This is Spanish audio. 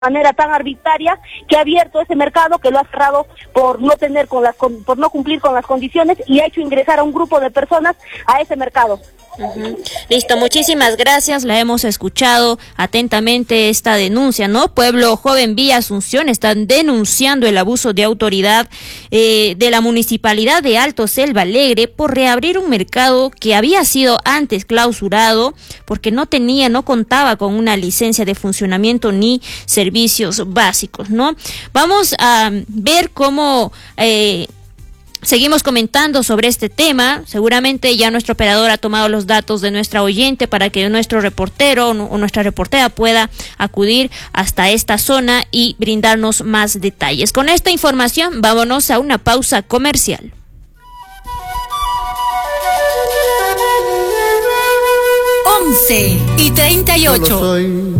manera tan arbitraria, que ha abierto ese mercado, que lo ha cerrado por no cumplir con las condiciones, y ha hecho ingresar a un grupo de personas a ese mercado. Listo, muchísimas gracias. La hemos escuchado atentamente esta denuncia, ¿no? Pueblo Joven Villa Asunción están denunciando el abuso de autoridad de la municipalidad de Alto Selva Alegre por reabrir un mercado que había sido antes clausurado porque no contaba con una licencia de funcionamiento ni servicios básicos, ¿no? Vamos a ver cómo seguimos comentando sobre este tema. Seguramente ya nuestro operador ha tomado los datos de nuestra oyente para que nuestro reportero o nuestra reportera pueda acudir hasta esta zona y brindarnos más detalles. Con esta información, vámonos a una pausa comercial. 11:38.